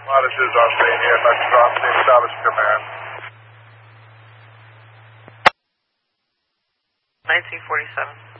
Latitudes on scene here, Dr. Dropstein, establish command. 1947.